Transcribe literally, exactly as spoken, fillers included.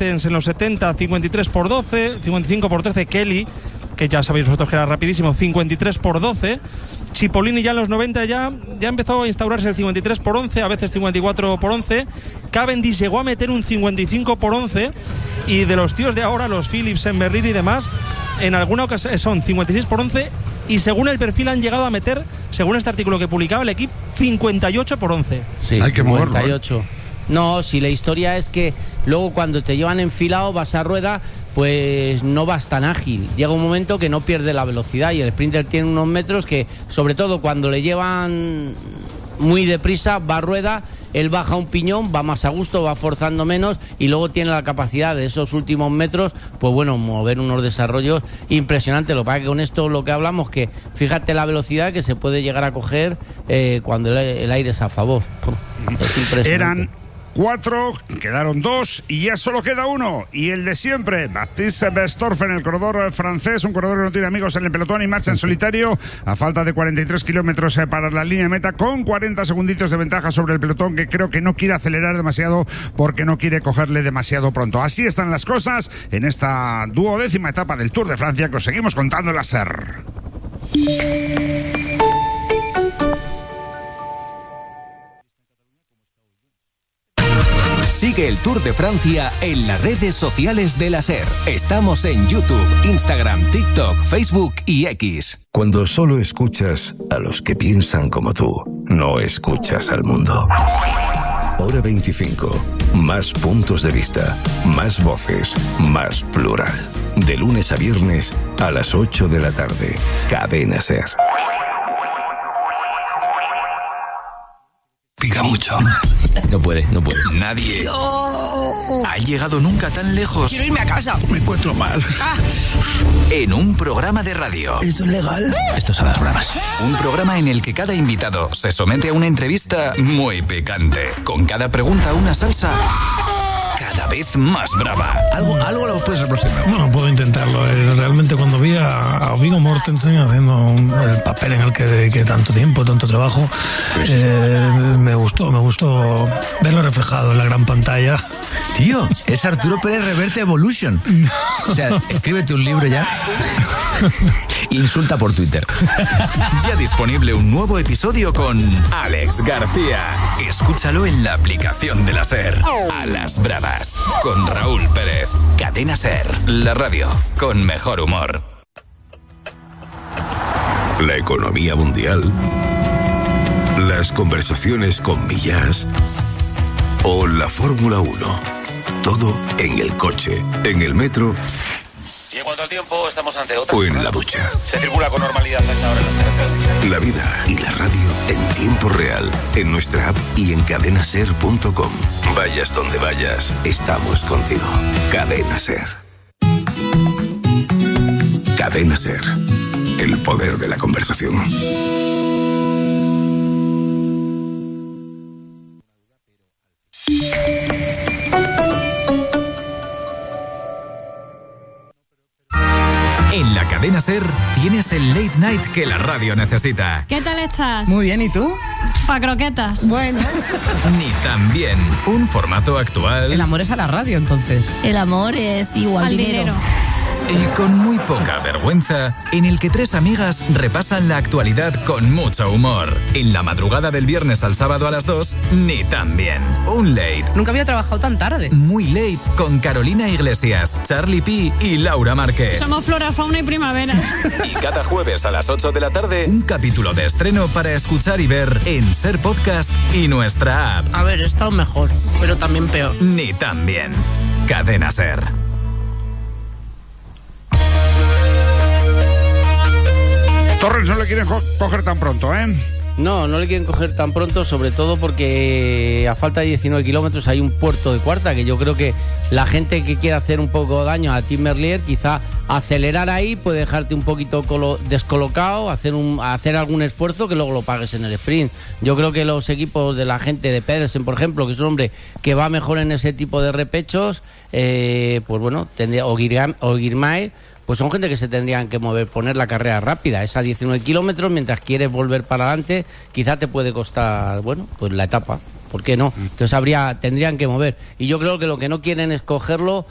Mertens en los setenta, cincuenta y tres por doce, cincuenta y cinco por trece Kelly, que ya sabéis vosotros que era rapidísimo, cincuenta y tres por doce. Cipollini ya en los noventa ya, ya empezó a instaurarse el cincuenta y tres por once, a veces cincuenta y cuatro por once. Cavendish llegó a meter un cincuenta y cinco por once. Y de los tíos de ahora, los Phillips, Merrill y demás, en alguna ocasión son cincuenta y seis por once. Y según el perfil han llegado a meter, según este artículo que publicaba el equipo, cincuenta y ocho por once. Sí, hay que cincuenta y ocho. Moverlo, ¿eh? No, si la historia es que luego cuando te llevan enfilado, vas a rueda, pues no vas tan ágil. Llega un momento que no pierde la velocidad y el sprinter tiene unos metros que, sobre todo cuando le llevan muy deprisa, va a rueda, él baja un piñón, va más a gusto, va forzando menos y luego tiene la capacidad de esos últimos metros, pues bueno, mover unos desarrollos impresionantes. Lo que pasa es que con esto lo que hablamos, que fíjate la velocidad que se puede llegar a coger eh, cuando el, el aire es a favor. Es impresionante. Eran cuatro, quedaron dos y ya solo queda uno, y el de siempre, Baptiste Bestorfen, el corredor francés, un corredor que no tiene amigos en el pelotón y marcha en solitario a falta de cuarenta y tres kilómetros para la línea de meta, con cuarenta segunditos de ventaja sobre el pelotón, que creo que no quiere acelerar demasiado porque no quiere cogerle demasiado pronto. Así están las cosas en esta duodécima etapa del Tour de Francia que os seguimos contando en la SER. Sigue el Tour de Francia en las redes sociales de la SER. Estamos en YouTube, Instagram, TikTok, Facebook y X. Cuando solo escuchas a los que piensan como tú, no escuchas al mundo. Hora veinticinco. Más puntos de vista, más voces, más plural. De lunes a viernes a las ocho de la tarde. Cadena SER. Pica mucho. No puede, no puede. Nadie no. ha llegado nunca tan lejos. Quiero irme a casa. Me encuentro mal. Ah. En un programa de radio. ¿Esto es legal? Esto es a las bravas. Un programa en el que cada invitado se somete a una entrevista muy picante. Con cada pregunta una salsa cada vez más brava. Algo, algo lo puedes aproximar. Bueno, puedo intentarlo. Realmente cuando vi a, a Viggo Mortensen haciendo un, el papel en el que dediqué tanto tiempo, tanto trabajo, eh, me gustó, me gustó verlo reflejado en la gran pantalla. Tío, es Arturo Pérez Reverte Evolution. O sea, escríbete un libro ya. Insulta por Twitter. Ya disponible un nuevo episodio con Alex García. Escúchalo en la aplicación de la SER. A las bravas. Con Raúl Pérez. Cadena SER. La radio con mejor humor. La economía mundial. Las conversaciones con Millás. O la Fórmula uno. Todo en el coche, en el metro. Y en cuanto al tiempo, estamos ante otra. O en la ducha. Se circula con normalidad a esta hora en las carreteras. La vida y la radio en tiempo real, en nuestra app y en cadena ser punto com. Vayas donde vayas, estamos contigo. Cadena SER. Cadena SER. El poder de la conversación. En la Cadena SER tienes el late night que la radio necesita. ¿Qué tal estás? Muy bien, ¿y tú? Pa' croquetas. Bueno. Ni tan bien. Un formato actual. El amor es a la radio, entonces. El amor es igual al dinero. dinero. Y con muy poca vergüenza, en el que tres amigas repasan la actualidad con mucho humor. En la madrugada del viernes al sábado a las dos, ni tan bien. Un late. Nunca había trabajado tan tarde. Muy late con Carolina Iglesias, Charlie P y Laura Márquez. Somos flora, fauna y primavera. Y cada jueves a las ocho de la tarde, un capítulo de estreno para escuchar y ver en SER Podcast y nuestra app. A ver, he estado mejor, pero también peor. Ni tan bien. Cadena SER. Torrens no le quieren co- coger tan pronto, ¿eh? No, no le quieren coger tan pronto, sobre todo porque a falta de diecinueve kilómetros hay un puerto de cuarta, que yo creo que la gente que quiere hacer un poco de daño a Tim Merlier, quizá acelerar ahí puede dejarte un poquito colo- descolocado, hacer un hacer algún esfuerzo que luego lo pagues en el sprint. Yo creo que los equipos de la gente de Pedersen, por ejemplo, que es un hombre que va mejor en ese tipo de repechos, eh, pues bueno, tendría, o Girmay, o Girmay, pues son gente que se tendrían que mover, poner la carrera rápida, es a diecinueve kilómetros, mientras quieres volver para adelante, quizá te puede costar, bueno, pues la etapa. ¿Por qué no? Entonces habría, tendrían que mover. Y yo creo que lo que no quieren es cogerlo